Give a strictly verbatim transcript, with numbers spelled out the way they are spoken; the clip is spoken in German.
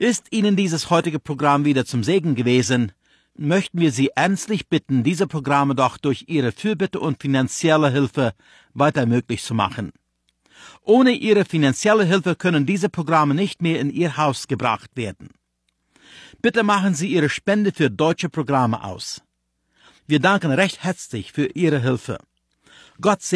Ist Ihnen dieses heutige Programm wieder zum Segen gewesen, möchten wir Sie ernstlich bitten, diese Programme doch durch Ihre Fürbitte und finanzielle Hilfe weiter möglich zu machen. Ohne Ihre finanzielle Hilfe können diese Programme nicht mehr in Ihr Haus gebracht werden. Bitte machen Sie Ihre Spende für deutsche Programme aus. Wir danken recht herzlich für Ihre Hilfe. Gott